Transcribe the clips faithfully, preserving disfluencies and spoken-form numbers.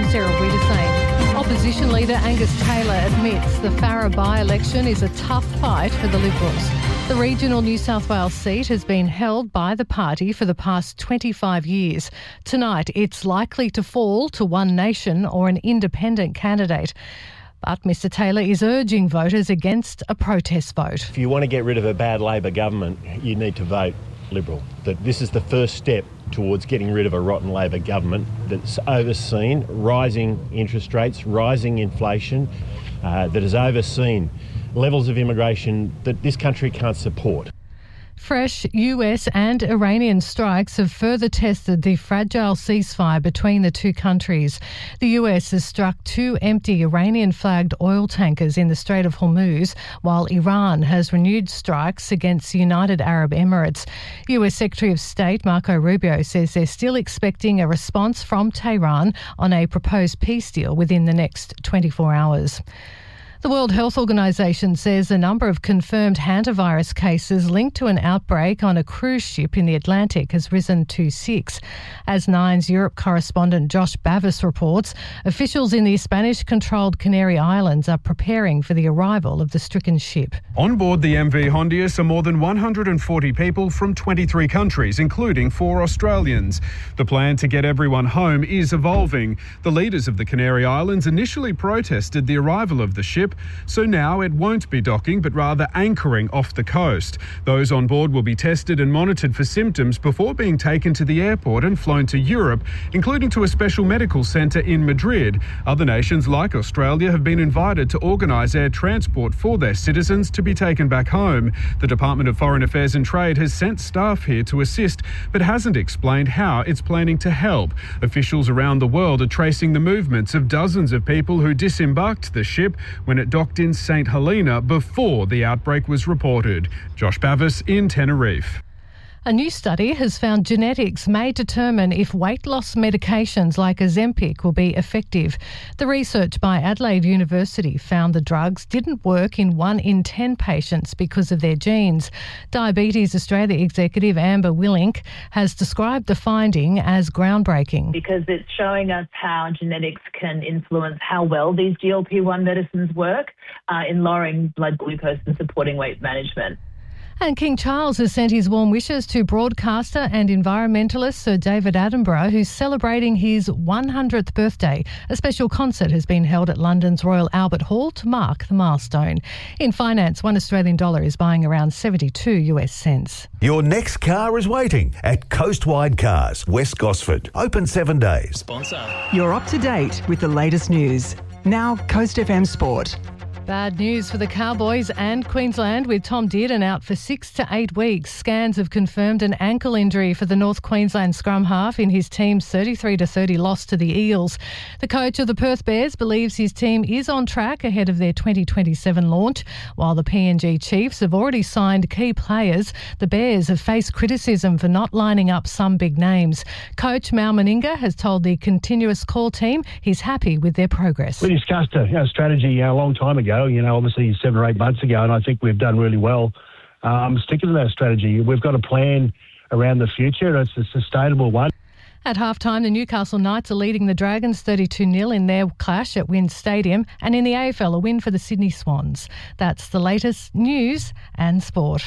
Sarah Wiedersame. Opposition leader Angus Taylor admits the Farrer by-election is a tough fight for the Liberals. The regional New South Wales seat has been held by the party for the past twenty-five years. Tonight, it's likely to fall to One Nation or an independent candidate. But Mr Taylor is urging voters against a protest vote. If you want to get rid of a bad Labor government, you need to vote Liberal. That this is the first step towards getting rid of a rotten Labor government that's overseen rising interest rates, rising inflation, uh, that has overseen levels of immigration that this country can't support. Fresh U S and Iranian strikes have further tested the fragile ceasefire between the two countries. The U S has struck two empty Iranian-flagged oil tankers in the Strait of Hormuz, while Iran has renewed strikes against the United Arab Emirates. U S Secretary of State Marco Rubio says they're still expecting a response from Tehran on a proposed peace deal within the next twenty-four hours. The World Health Organization says the number of confirmed hantavirus cases linked to an outbreak on a cruise ship in the Atlantic has risen to six. As Nine's Europe correspondent Josh Bavis reports, officials in the Spanish-controlled Canary Islands are preparing for the arrival of the stricken ship. On board the M V Hondius are more than one hundred forty people from twenty-three countries, including four Australians. The plan to get everyone home is evolving. The leaders of the Canary Islands initially protested the arrival of the ship, so now it won't be docking but rather anchoring off the coast. Those on board will be tested and monitored for symptoms before being taken to the airport and flown to Europe, including to a special medical centre in Madrid. Other nations like Australia have been invited to organise air transport for their citizens to be taken back home. The Department of Foreign Affairs and Trade has sent staff here to assist but hasn't explained how it's planning to help. Officials around the world are tracing the movements of dozens of people who disembarked the ship when it docked in Saint Helena before the outbreak was reported. Josh Bavis in Tenerife. A new study has found genetics may determine if weight loss medications like Ozempic will be effective. The research by Adelaide University found the drugs didn't work in one in ten patients because of their genes. Diabetes Australia executive Amber Willink has described the finding as groundbreaking. Because it's showing us how genetics can influence how well these G L P one medicines work uh, in lowering blood glucose and supporting weight management. And King Charles has sent his warm wishes to broadcaster and environmentalist Sir David Attenborough, who's celebrating his one hundredth birthday. A special concert has been held at London's Royal Albert Hall to mark the milestone. In finance, one Australian dollar is buying around seventy-two US cents. Your next car is waiting at Coastwide Cars, West Gosford. Open seven days. Sponsor. You're up to date with the latest news. Now, Coast F M Sport. Bad news for the Cowboys and Queensland, with Tom Dearden out for six to eight weeks. Scans have confirmed an ankle injury for the North Queensland scrum half in his team's thirty-three to thirty loss to the Eels. The coach of the Perth Bears believes his team is on track ahead of their twenty twenty-seven launch. While the P N G Chiefs have already signed key players, the Bears have faced criticism for not lining up some big names. Coach Mal Meninga has told the Continuous Call team he's happy with their progress. We discussed a you know, strategy a long time ago. You know, obviously seven or eight months ago, and I think we've done really well um, sticking to that strategy. We've got a plan around the future. It's a sustainable one. At halftime, the Newcastle Knights are leading the Dragons thirty-two nil in their clash at WIN Stadium, and in the A F L, a win for the Sydney Swans. That's the latest news and sport.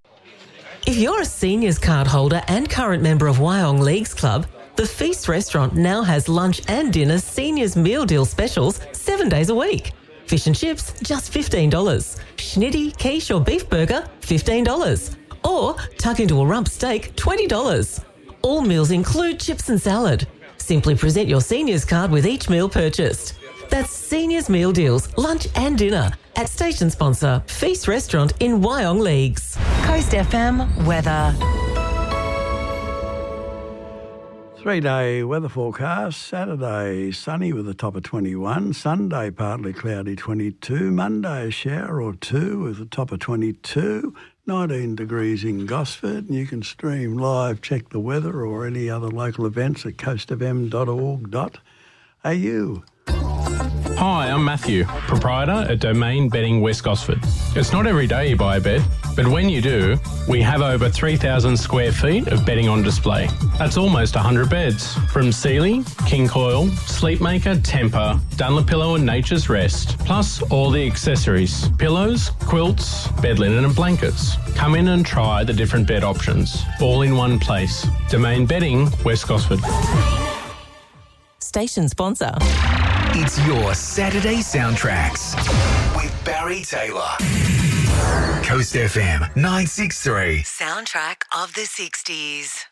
If you're a seniors card holder and current member of Wyong Leagues Club, the Feast restaurant now has lunch and dinner seniors meal deal specials seven days a week. Fish and chips, just fifteen dollars. Schnitty, quiche or beef burger, fifteen dollars. Or tuck into a rump steak, twenty dollars. All meals include chips and salad. Simply present your seniors card with each meal purchased. That's Seniors Meal Deals, lunch and dinner at station sponsor Feast Restaurant in Wyong Leagues. Coast F M weather. Three-day weather forecast. Saturday, sunny with a top of twenty-one. Sunday, partly cloudy, twenty-two. Monday, a shower or two with a top of twenty-two. nineteen degrees in Gosford. And you can stream live, check the weather or any other local events at coast f m dot org dot a u. Hi, I'm Matthew, proprietor at Domain Bedding West Gosford. It's not every day you buy a bed, but when you do, we have over three thousand square feet of bedding on display. That's almost one hundred beds, from Sealy, King Coil, Sleepmaker, Tempur, Dunlopillow and Nature's Rest, plus all the accessories, pillows, quilts, bed linen and blankets. Come in and try the different bed options, all in one place. Domain Bedding, West Gosford. Station sponsor. It's your Saturday Soundtracks with Barry Taylor. Coast F M nine six three. Soundtrack of the sixties.